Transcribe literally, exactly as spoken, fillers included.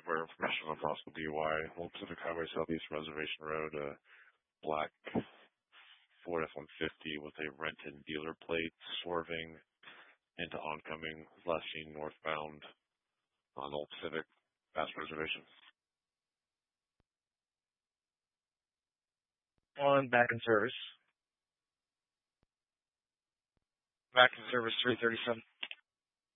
for information on possible D U I. Old Pacific Highway Southeast Reservation Road, a black Ford F one fifty with a rented dealer plate swerving into oncoming, last seen northbound on Old Pacific past reservation. On back in service. Back in service three thirty-seven